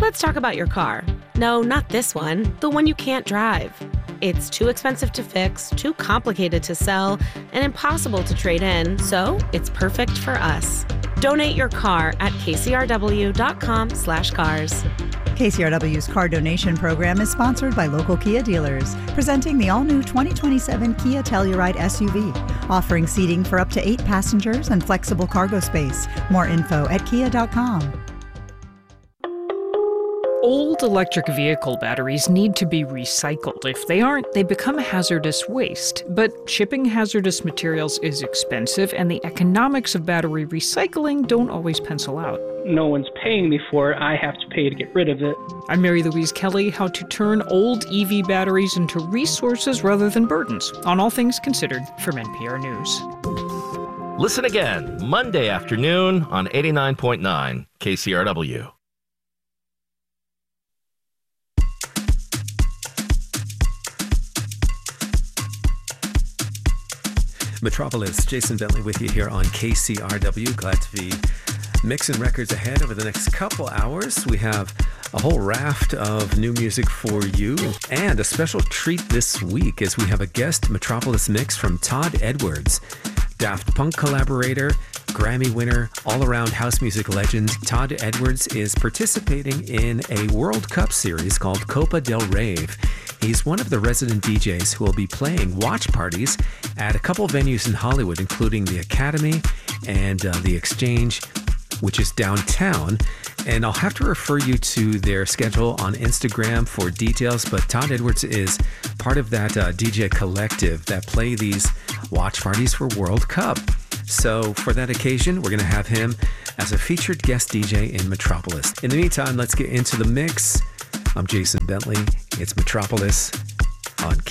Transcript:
Let's talk about your car. No, not this one, the one you can't drive. It's too expensive to fix, too complicated to sell, and impossible to trade in, so it's perfect for us. Donate your car at kcrw.com/cars. KCRW's car donation program is sponsored by local Kia dealers, presenting the all-new 2027 Kia Telluride SUV, offering seating for up to 8 passengers and flexible cargo space. More info at kia.com. Old electric vehicle batteries need to be recycled. If they aren't, they become hazardous waste. But shipping hazardous materials is expensive, and the economics of battery recycling don't always pencil out. No one's paying me for it. I have to pay to get rid of it. I'm Mary Louise Kelly, how to turn old EV batteries into resources rather than burdens, on All Things Considered from NPR News. Listen again Monday afternoon on 89.9 KCRW. Metropolis, Jason Bentley with you here on KCRW. Glad to be mixing records ahead over the next couple hours. We have a whole raft of new music for you, and a special treat this week as we have a guest Metropolis mix from Todd Edwards. Daft Punk collaborator, Grammy winner, all-around house music legend, Todd Edwards is participating in a World Cup series called Copa del Rave. He's one of the resident DJs who will be playing watch parties at a couple venues in Hollywood, including the Academy and the Exchange, which is downtown. And I'll have to refer you to their schedule on Instagram for details, but Todd Edwards is part of that DJ collective that play these watch parties for World Cup. So for that occasion, we're going to have him as a featured guest DJ in Metropolis. In the meantime, let's get into the mix. I'm Jason Bentley. It's Metropolis on